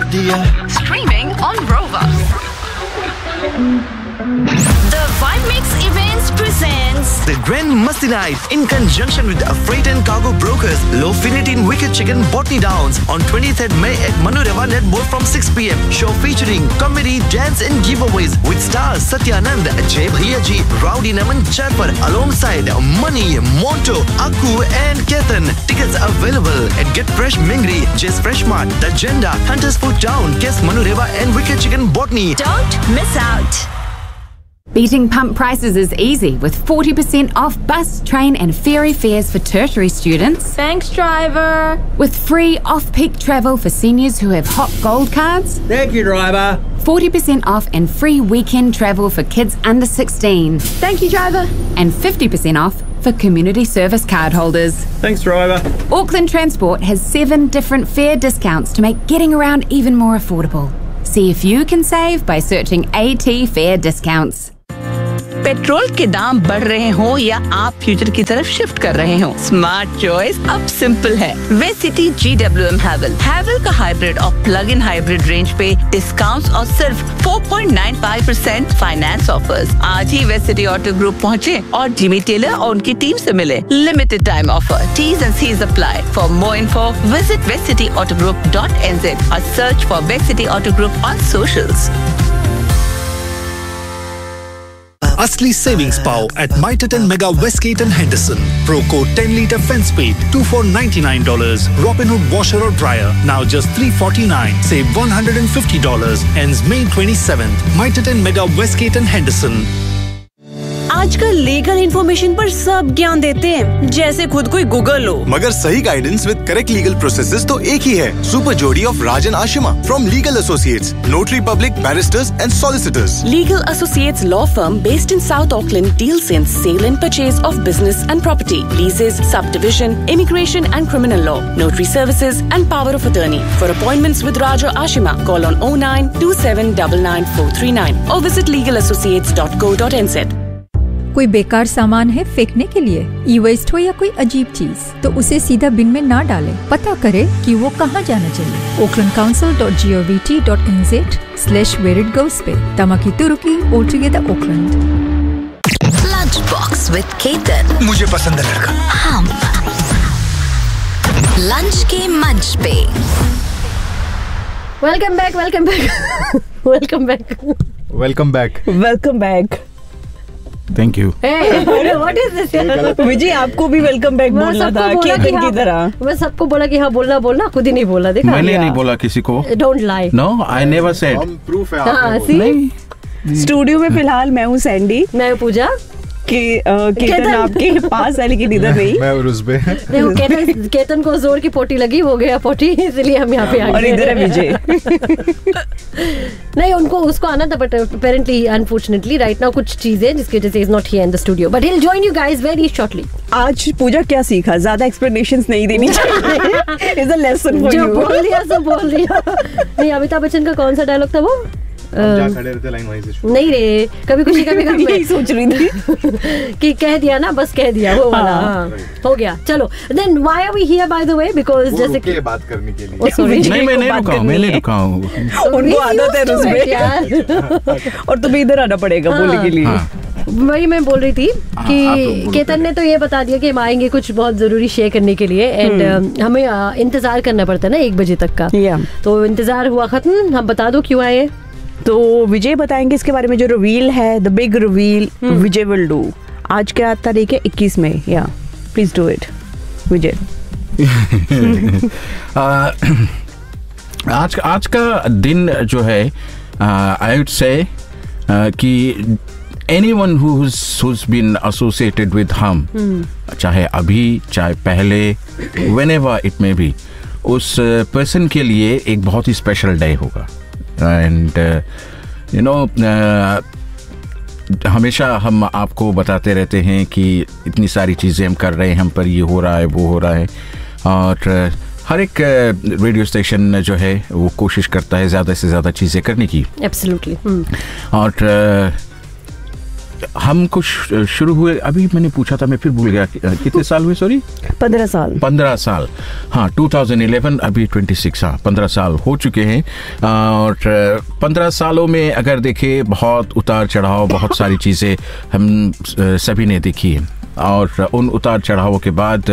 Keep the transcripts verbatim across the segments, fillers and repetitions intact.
दिया. Streaming on Rova. The Vibe Mix Events presents The Grand Masti Night in conjunction with Freight and Cargo Brokers, Lofinity in Wicked Chicken, Botany Downs on twenty-third May at Manu Reva Netball from six p.m. Show featuring comedy, dance and giveaways with stars Satyanand, Jay Bhaiyaji, Rowdy Naman Charpar alongside Money, Monto, Akku and Ketan. Tickets available at Get Fresh Mingri, Jess Fresh Mart, The Agenda, Hunters Food Town, Guest Manu Reva and Wicked Chicken Botany. Don't miss out. Beating pump prices is easy with forty percent off bus, train and ferry fares for tertiary students. Thanks, driver. With free off-peak travel for seniors who have Hot Gold cards. Thank you, driver. forty percent off and free weekend travel for kids under sixteen. Thank you, driver. And fifty percent off for community service card holders. Thanks, driver. Auckland Transport has seven different fare discounts to make getting around even more affordable. See if you can save by searching AT Fare Discounts. Petrol के दाम बढ़ रहे हो या आप future की तरफ shift कर रहे हो, स्मार्ट चॉइस अब सिंपल है. वेसिटी जी डब्ल्यू एम हैवल हैवल का हाइब्रिड और प्लग इन हाइब्रिड रेंज पे डिस्काउंट्स और सिर्फ four point nine five percent finance offers. आज ही वेसिटी ऑटो ग्रुप पहुँचे और जिमी टेलर और उनकी टीम से मिले. Limited time offer, tease and seize apply. For more info visit वेसिटी auto group dot N Z और search for वेसिटी auto group on socials. Asli Savings Pow at Mitre Mega Westgate and Henderson. Pro Code ten litre fence speed, two thousand four hundred ninety-nine dollars. Robinhood washer or dryer, now just three hundred forty-nine dollars. Save one hundred fifty dollars. Ends May twenty-seventh. Mitre Mega Westgate and Henderson. आजकल legal information पर सब ज्ञान देते हैं, जैसे खुद कोई Google हो. मगर सही guidance with correct legal processes तो एक ही है. सुपर जोड़ी of Rajan Ashima from legal associates, notary public, barrister's and solicitors. Legal Associates law firm based in South Auckland deals in sale and purchase of business and property, leases, subdivision, immigration and criminal law, notary services and power of attorney. For appointments with Raja Ashima, call on oh nine two seven nine nine four three nine or visit legal associates dot co dot n z. कोई बेकार सामान है फेंकने के लिए, ई waste हो या कोई अजीब चीज, तो उसे सीधा बिन में ना डालें. पता करें कि वो कहाँ जाना चाहिए. Oakland council dot G O V T dot N Z slash where it goes पे. Tamaki Turki all together Oakland. Lunch box with Ketan. मुझे पसंद है लड़का. हम लंच के मंच पे. Welcome back, welcome back, welcome back, welcome back, welcome back. Thank you. What is this? विजय, आपको भी वेलकम बैक बोलना था केतन की तरह. मैं सबको बोला कि हाँ बोलना बोलना, खुद ही नहीं बोला. देखा, मैंने नहीं बोला किसी को. Don't lie. No, I never said. Proof है. हाँ, नहीं. स्टूडियो में फिलहाल मैं हूँ सैंडी. मैं हूँ पूजा. कि केतन आपके पास है लेकिन इधर नहीं. मैं उस पे. देखो, केतन केतन को जोर की पोटी लगी, वो गया पोटी, इसलिए हम यहाँ पे आ गए. और इधर है विजय. नहीं, उनको उसको आना था, but apparently unfortunately right now कुछ चीजें जिसकी वजह से is not here in the studio, but he will join you guys very shortly. आज पूजा क्या सीखा? ज्यादा एक्सप्लेनेशंस नहीं देनी चाहिए. Is a lesson for you. जो बोल दिया सो बोल दिया. नहीं, अमिताभ बच्चन का कौन सा डायलॉग था वो? जा खड़े रहते लाइन वाइज. नहीं रे, कभी खुशी कभी गम में सोच रही थी कि कह दिया ना, बस कह दिया वो वाला. हाँ, हो गया. चलो, then why are we hear by the way? Because जैसे कि बात करने के लिए. नहीं, मैं नहीं रुका हूं, मैं नहीं रुका हूं. उनको आदत है उसमें. और तुम्हें इधर आना पड़ेगा बोलने के लिए. वही मैं बोल रही थी कि केतन ने तो ये बता दिया कि हम आएंगे कुछ बहुत जरूरी शेयर करने के लिए. एंड uh, हमें uh, इंतजार करना पड़ता है ना एक बजे तक का. तो इंतजार हुआ खत्म. हम बता दो क्यों आए. तो विजय बताएंगे इसके बारे में. जो रिवील है, the big reveal Vijay will do. आज क्या तारीख है? इक्कीस मई. या प्लीज डू इट विजय. आज आज का दिन जो है, आई वुड से कि anyone who's who's been associated with हम, चाहे अभी चाहे पहले, whenever it may be, उस पर्सन के लिए एक बहुत ही स्पेशल डे होगा. एंड यू नो, हमेशा हम आपको बताते रहते हैं कि इतनी सारी चीज़ें हम कर रहे हैं, हम पर ये हो रहा है, वो हो रहा है. और हर एक रेडियो स्टेशन जो है वो कोशिश करता है ज़्यादा से ज़्यादा चीज़ें करने की. एब्सोल्युटली. और हमको शुरू हुए, अभी मैंने पूछा था, मैं फिर भूल गया कितने साल हुए, सॉरी पंद्रह साल पंद्रह साल हाँ दो हज़ार ग्यारह, अभी छब्बीस, हाँ पंद्रह साल हो चुके हैं। और पंद्रह सालों में अगर देखें बहुत उतार चढ़ाव, बहुत सारी चीज़ें हम सभी ने देखी है। और उन उतार चढ़ावों के बाद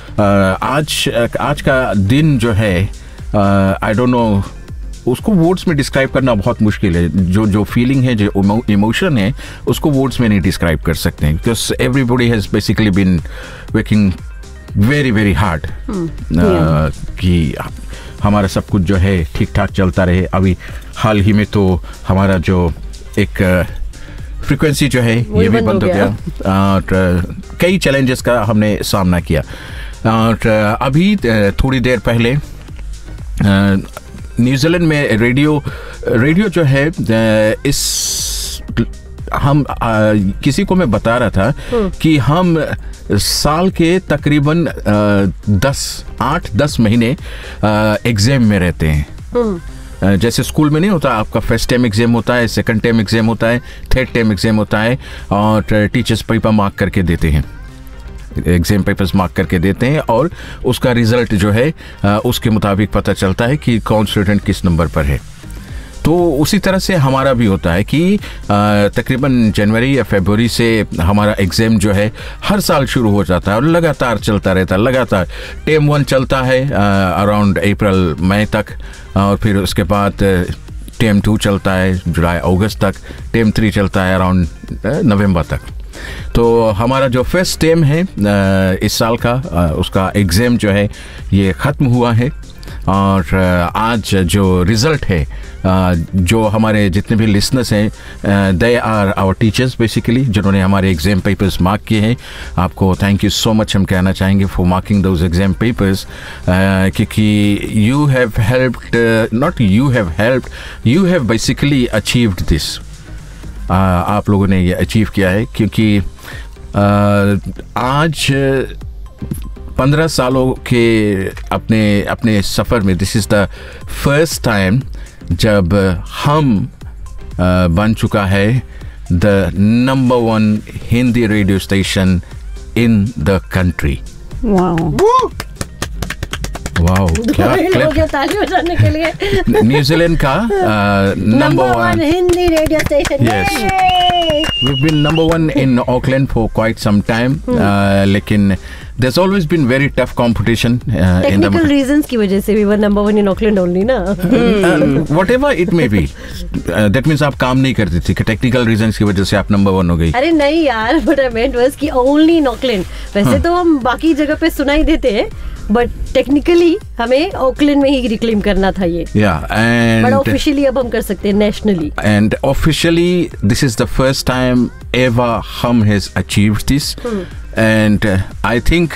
आज आज का दिन जो है, आई डोंट नो, उसको वर्ड्स में डिस्क्राइब करना बहुत मुश्किल है। जो जो फीलिंग है, जो इमोशन है, उसको वर्ड्स में नहीं डिस्क्राइब कर सकते हैं, because everybody has basically been working very very hard कि हमारा सब कुछ जो है ठीक ठाक चलता रहे। अभी हाल ही में तो हमारा जो एक फ्रीक्वेंसी जो है ये भी बंद हो गया और कई चैलेंजेस का हमने सामना किया। और अभी थोड़ी देर पहले न्यूजीलैंड में रेडियो रेडियो जो है, इस हम आ, किसी को मैं बता रहा था कि हम साल के तकरीबन दस आठ दस महीने एग्जाम में रहते हैं। जैसे स्कूल में नहीं होता, आपका फर्स्ट टर्म एग्जाम होता है, सेकंड टर्म एग्जाम होता है, थर्ड टर्म एग्जाम होता है, और टीचर्स पेपर मार्क करके देते हैं, एग्जाम पेपर्स मार्क करके देते हैं, और उसका रिजल्ट जो है उसके मुताबिक पता चलता है कि कौन स्टूडेंट किस नंबर पर है। तो उसी तरह से हमारा भी होता है कि तकरीबन जनवरी या फरवरी से हमारा एग्ज़ाम जो है हर साल शुरू हो जाता है और लगातार चलता रहता है। लगातार टेम वन चलता है अराउंड अप्रैल मई तक, और फिर उसके बाद टेम टू चलता है जुलाई अगस्त तक, टेम थ्री चलता है अराउंड नवंबर तक। तो हमारा जो फर्स्ट टेम है इस साल का, उसका एग्ज़ाम जो है ये ख़त्म हुआ है। और आज जो रिज़ल्ट है, जो हमारे जितने भी लिसनर्स हैं, they are our teachers basically, जिन्होंने हमारे एग्ज़ाम पेपर्स मार्क किए हैं। आपको थैंक यू सो मच हम कहना चाहेंगे for marking those exam papers, क्योंकि you have helped, not you have helped, you have basically achieved this. आप लोगों ने ये अचीव किया है, क्योंकि आज पंद्रह सालों के अपने अपने सफ़र में this is the first time जब हम बन चुका है the number one Hindi radio station in the country. Wow wow, क्या ताली बजाने के लिए न्यूजीलैंड का number one Hindi radio station. Yes, we've been number one in Auckland for quite some time, uh, लेकिन there's always been very tough competition uh, in the technical reasons की वजह से we were number one in Auckland only ना। uh, whatever it may be, uh, that means आप काम नहीं करती थी कि टेक्निकल रीजंस की वजह से आप नंबर वन हो गई। अरे नहीं यार, what I meant was कि only in Auckland। वैसे तो हम बाकी जगह पे सुनाई देते हैं, बट टेक्निकली हमें ऑकलैंड में ही रिक्लेम करना था ये। yeah, and बट ऑफिशियली अब हम कर सकते हैं nationally. and officially this is the first time ever hum has achieved this, hmm. and uh, I think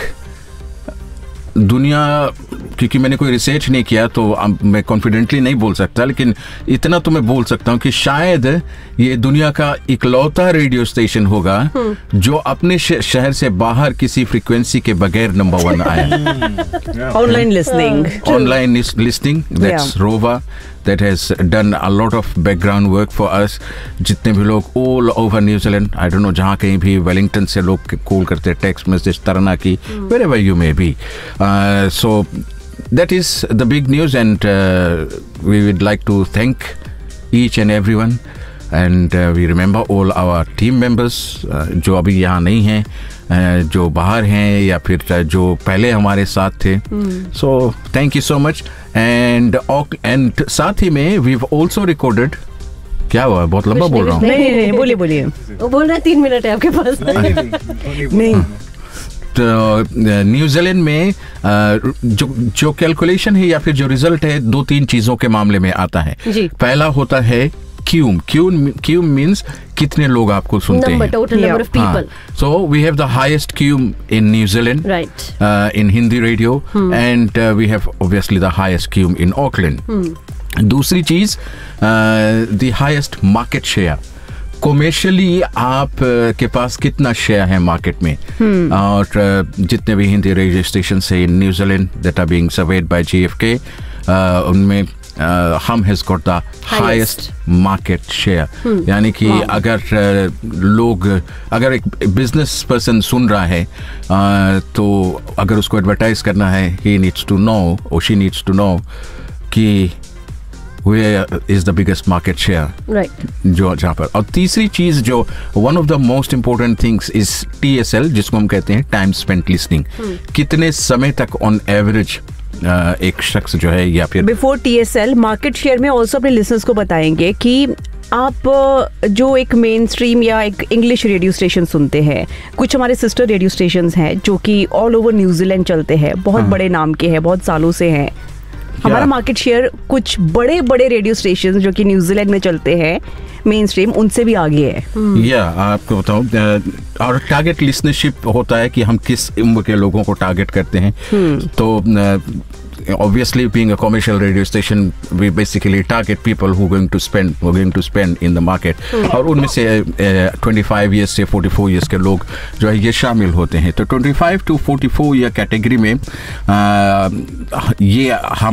दुनिया, क्योंकि मैंने कोई रिसर्च नहीं किया तो मैं कॉन्फिडेंटली नहीं बोल सकता, लेकिन इतना तो मैं बोल सकता हूँ कि शायद ये दुनिया का इकलौता रेडियो स्टेशन होगा जो अपने शहर से बाहर किसी फ्रीक्वेंसी के बगैर नंबर वन आया। Online listening online listening that's रोवा, that has done a lot of background work for us। जितने भी लोग all over New Zealand, I don't know, जहाँ कहीं भी वेलिंगटन से लोग कॉल करते हैं, टेक्स्ट मैसेज, तरना की, wherever you may be, uh, so that is the big news, and uh, we would like to thank each and everyone, and uh, we remember all our team members uh, जो अभी यहाँ नहीं हैं, uh, जो बाहर हैं या फिर जो पहले हमारे साथ थे। so thank you so much, and and साथ ही में we've also recorded, क्या हुआ, बहुत लंबा बोल रहा हूँ। नहीं नहीं बोलिए बोलिए, वो बोल रहा है तीन मिनट है आपके पास। नहीं, तो न्यूजीलैंड में जो जो कैलकुलेशन है या फिर जो रिजल्ट है, दो तीन चीजों के मामले में आता है। पहला होता है क्यूम। क्यूम क्यूम मीन्स कितने लोग आपको सुनते हैं, total number of people. So we have the highest Qayyum in New Zealand, right, in Hindi radio, and we have obviously the highest Qayyum in Auckland. दूसरी चीज, the highest market share. Commercially आप के पास कितना शेयर है मार्केट में, hmm. और जितने भी हिंदी रेडियो स्टेशन है in New Zealand that are being served bye जीएफके, उनमें हम has got the highest market share. यानी कि अगर uh, लोग अगर एक बिजनेस पर्सन सुन रहा है uh, तो अगर उसको एडवर्टाइज करना है, ही नीड्स टू नो और शी नीड्स टू नो कि where is the biggest market share, right? जो जहाँ पर। और तीसरी चीज जो one of the most important things is T S L, जिसको हम कहते हैं टाइम स्पेंट लिसनिंग। कितने समय तक ऑन एवरेज एक शख्स जो है या फिर before T S L market share में ऑल्सो अपने लिसनर्स को बताएंगे कि आप जो एक मेन स्ट्रीम या एक इंग्लिश रेडियो स्टेशन सुनते हैं, कुछ हमारे सिस्टर रेडियो स्टेशन हैं जो कि ऑल ओवर न्यूजीलैंड चलते हैं, बहुत बड़े नाम के हैं, बहुत सालों से हैं। हमारा मार्केट शेयर कुछ बड़े बड़े रेडियो स्टेशन जो कि न्यूजीलैंड में चलते हैं मेन स्ट्रीम, उनसे भी आगे है। या आपको बताऊं, और टारगेट लिसनरशिप होता है कि हम किस उम्र के लोगों को टारगेट करते हैं। तो obviously being a commercial radio station, we basically target people who are going to spend who are going to spend in the market, और उनमें से twenty-five years से forty-four years के लोग जो है ये शामिल होते हैं। तो twenty-five to forty-four year category में आ, ये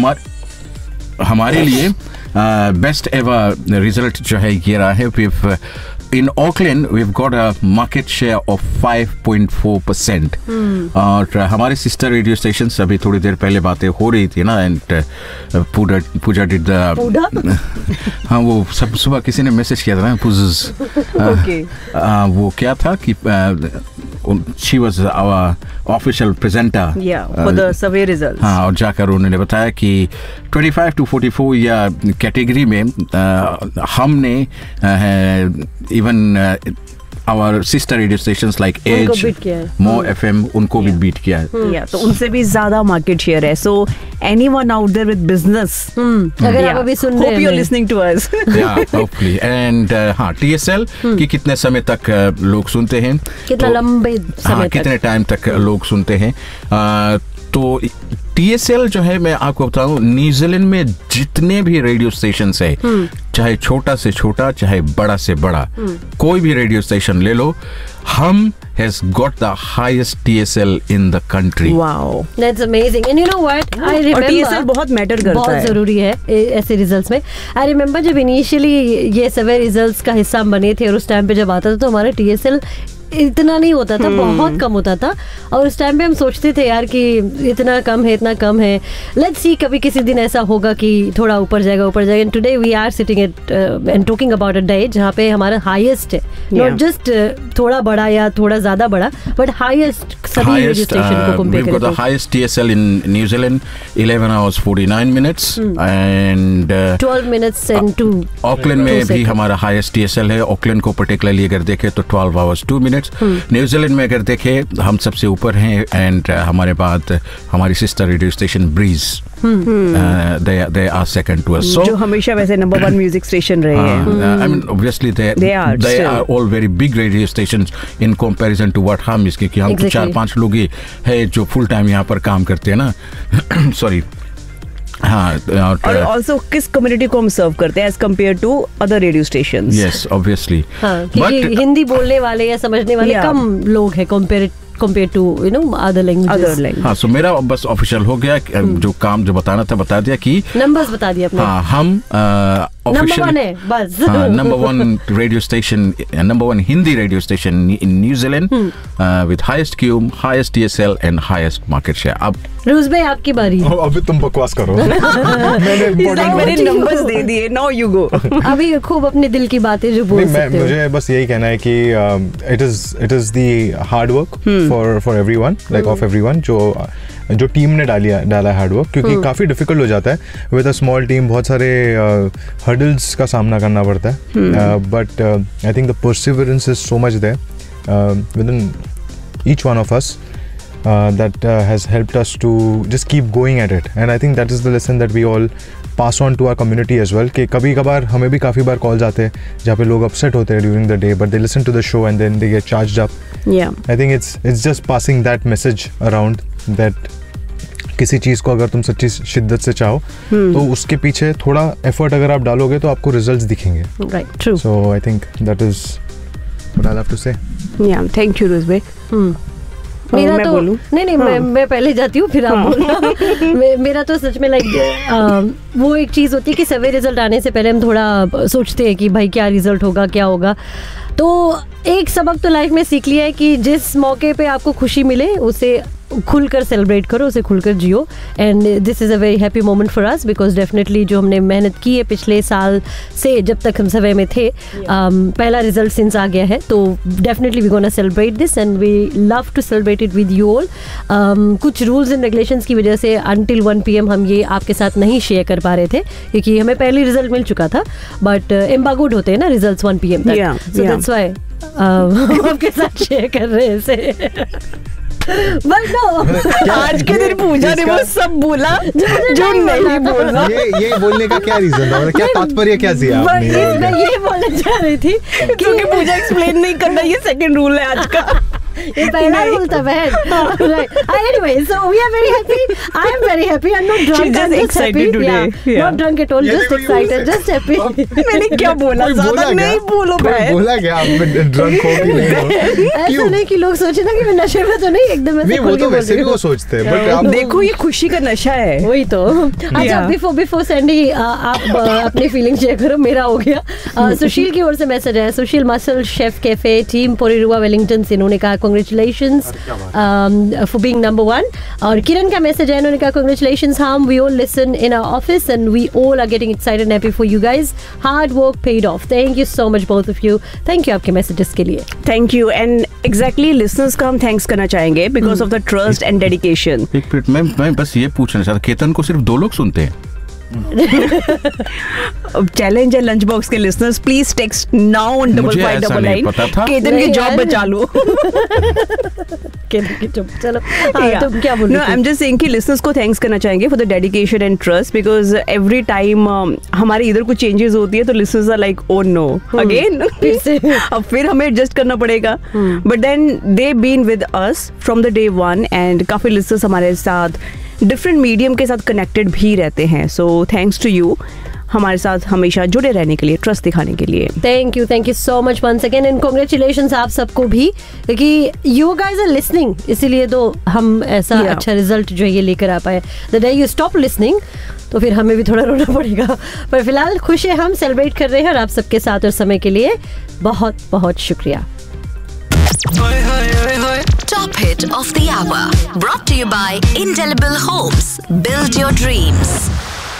हमारे हमारे लिए बेस्ट एवर रिजल्ट जो है ये रहा है। We've in Auckland we've got a market share of five point four percent। और हमारे सिस्टर रेडियो स्टेशन अभी थोड़ी देर पहले बातें हो रही थी ना, and Puja Puja did the हाँ वो सब सुबह किसी ने मैसेज किया था ना, पूजा वो क्या था कि she was our official presenter yeah for the survey results। हाँ, और जाकर उन्होंने बताया कि twenty-five to forty-four या कैटेगरी में uh, हमने even our sister radio stations like Edge, Mo F M, उनको भी बीट किया है। या तो उनसे भी ज्यादा मार्केट शेयर है। सो anyone out there with business, अगर आप अभी सुन रहे हैं, hope you're listening to us। yeah, hopefully। and uh, हाँ, T S L कि कितने समय तक uh, लोग सुनते हैं, कितना लंबे समय हाँ, तक, कितने टाइम तक लोग सुनते हैं। uh, तो T S L जो है, मैं आपको बताऊं, न्यूजीलैंड में जितने भी रेडियो स्टेशन है, चाहे छोटा से छोटा चाहे बड़ा से बड़ा, कोई भी रेडियो स्टेशन ले लो, हम has got the highest T S L in the country। Wow, that's amazing। And you know what, I remember, और T S L बहुत मैटर करता बहुत है, जरूरी है ऐसे रिजल्ट्स में। I remember जब इनिशियली ये सर्वे रिजल्ट्स का हिस्सा बने थे और उस टाइम पे जब आता था तो हमारा T S L इतना नहीं होता था, बहुत कम होता था। और उस टाइम पे हम सोचते थे यार कि इतना कम है, इतना कम है, लेट्स सी कभी किसी दिन ऐसा होगा कि थोड़ा ऊपर जाएगा, ऊपर जाएगा। And today we are sitting at and talking about a day जहाँ पे हमारा हाईएस्ट है, नॉट जस्ट थोड़ा बड़ा या थोड़ा ज्यादा बड़ा, बट हाईएस्ट सभी रेडियो स्टेशन को कंपेयर करें तो highest T S L in New Zealand eleven hours forty-nine minutes and uh, twelve minutes and two Auckland में भी हमारा हाईएस्ट T S L है। ऑकलैंड को पर्टिकुलरली अगर देखें तो twelve hours two minutes। New Zealand में अगर देखें हम सबसे ऊपर हैं, एंड uh, हमारे बाद हमारी sister radio station bridge, they they are second to us, so जो हमेशा वैसे नंबर वन म्यूजिक स्टेशन रहे हैं। I mean obviously they they are they still. are all very big radio stations in comparison to what हम इसके कि हम Exactly. चार पांच लोग ही है जो फुल टाइम यहाँ पर काम करते हैं ना। सॉरी हाँ, और ऑल्सो किस कम्युनिटी को हम सर्व करते हैं as compare to other radio stations. Yes obviously, हाँ, क्योंकि हिंदी बोलने वाले या समझने वाले Yeah. कम लोग हैं compare compare to you know other languages. Other language. हाँ, सो मेरा बस ऑफिशियल हो गया, जो काम जो बताना था बता दिया कि नंबर्स बता दिए अपने। हाँ, हम नंबर वन है बस। Number one radio station, number one Hindi radio station in New Zealand with highest Qayyum, highest T S L and highest market share. अब रूज भाई आपकी बारी। अभी तुम बकवास करो। मैंने नंबर्स दे दिए, नाउ यू गो। अभी खूब अपने दिल की बातें जो बोल सकते हो। मुझे बस यही कहना है कि it is it is the hard work for for everyone, like of everyone, जो जो टीम ने डाली डाला हार्ड वर्क, क्योंकि काफ़ी डिफिकल्ट हो जाता है विद अ स्मॉल टीम, बहुत सारे हर्डल्स का सामना करना पड़ता है, but I think the perseverance is so much there with in each one of us that uh, has helped us to just keep going at it, and I think that is the lesson that we all pass on to our community as well, कि कभी कभार हमें भी काफ़ी बार calls आते हैं जहाँ पे लोग अपसेट होते हैं during the day, but they listen to the show and then they get charged up. Yeah, I think it's it's just passing that message around that किसी चीज़ को अगर तुम सच्ची शिद्दत से चाहो hmm. तो उसके पीछे थोड़ा एफर्ट अगर आप डालोगे तो आपको रिजल्ट्स दिखेंगे। Right, true. So I think that is what I'll have to say. Yeah, thank you, Ruzbe. Hmm. मेरा मैं तो बोलूं? नहीं नहीं हाँ। मैं मैं पहले जाती हूँ फिर आप बोलना। मे- मेरा तो सच में लाइक वो एक चीज़ होती है कि सर्वे रिजल्ट आने से पहले हम थोड़ा सोचते हैं कि भाई क्या रिजल्ट होगा क्या होगा। तो एक सबक तो लाइफ में सीख लिया है कि जिस मौके पे आपको खुशी मिले उसे खुलकर सेलिब्रेट करो, उसे खुलकर जियो। And this is a very happy moment for us because definitely जो हमने मेहनत की है पिछले साल से जब तक हम सर्वे में थे, um, पहला रिजल्ट सिंस आ गया है, तो definitely we gonna celebrate this and we love to celebrate it with you all. कुछ रूल्स एंड रेगुलेशंस की वजह से अनटिल वन पी एम हम ये आपके साथ नहीं शेयर कर पा रहे थे क्योंकि हमें पहले रिजल्ट मिल चुका था, बट एम्बागोड होते हैं ना रिजल्ट वन पी एम तक, Yeah, so yeah. That's why हम आपके साथ शेयर कर रहे हैं इसे। But no, आज के दिन पूजा ने वो सब बोला जो नहीं बोलना। ये ये बोलने का क्या रीजन था, मतलब क्या तात्पर्य क्या दिया But आपने? ये- मैं ये बोलना चाह रही थी क्योंकि पूजा एक्सप्लेन नहीं करना, ये सेकंड रूल है आज का। ये पहला रूल था बहन। Right. Uh, anyway, so we are very happy. I am very happy. I'm not drunk. She's just I'm just excited happy. today. Yeah. Yeah. Not drunk at all. ये Just देखो, ये excited. बोल Just happy. मैंने क्या बोला? कोई ज्यादा बोला क्या? नहीं बोलो कोई बहन। बोला क्या आप ड्रंक हो कि नहीं हो? ऐसा क्यों? नहीं कि लोग सोचे ना कि मैं नशे में तो नहीं, एकदम ऐसे नहीं, वो खुल के तो बोल वैसे रही भी हूँ। वो सोचते हैं, बट आप देखो ये खुशी का नशा है। वही तो। अच्छा, Yeah. बिफोर बिफोर सैंडी आप uh, अपनी फीलिंग शेयर करो, मेरा हो गया। Uh, सुशील की ओर से मैसेज है, सुशील muscle chef cafe team पोरिरुआ Wellington से, इन्होंने कहा congratulations for being number one. और किरण का मैसेज है, इन्होंने कहा कांग्रेचुलेशंस हम, we all listen in our office and we all are getting excited and happy for you guys, hard work paid of. Thank you so much both of you, thank you आपके messages के लिए। Thank you and exactly listeners का हम thanks करना चाहेंगे because of the trust and dedication. एक minute, मैं मैं बस ये पूछना चाहता, केतन को सिर्फ दो लोग सुनते हैं? चैलेंज है लंच बॉक्स के listeners, please text now on double मुझे फाइव ऐसा डबल नहीं नाइन। पता था। केतन की नहीं जॉब यार। बचा लो। केतन की चुप, चलो। हाँ, तुम क्या बोल नो, रहे आई एम जस्ट सेइंग कि लिसनर्स को थैंक्स करना चाहेंगे for the dedication and trust because every time हमारे इधर कुछ चेंजेस होती है तो listeners are like oh know again, फिर से। अब फिर हमें एडजस्ट करना पड़ेगा। But then they been with us from the day one and काफी लिसनर्स हमारे साथ डिफरेंट मीडियम के साथ कनेक्टेड भी रहते हैं। सो थैंक्स टू यू हमारे साथ हमेशा जुड़े रहने के लिए, ट्रस्ट दिखाने के लिए। Thank you, thank you so much once again and congratulations आप सबको भी, क्योंकि यू गाइज आर लिसनिंग, इसीलिए तो हम ऐसा Yeah. अच्छा रिजल्ट जो है ये लेकर आ पाए। The day you stop listening तो फिर हमें भी थोड़ा रोना पड़ेगा, पर फिलहाल खुश है, हम सेलिब्रेट कर रहे हैं और आप सबके साथ और समय के लिए बहुत बहुत शुक्रिया। Top hit of the hour. Brought to you by Indelible Homes. Build your dreams.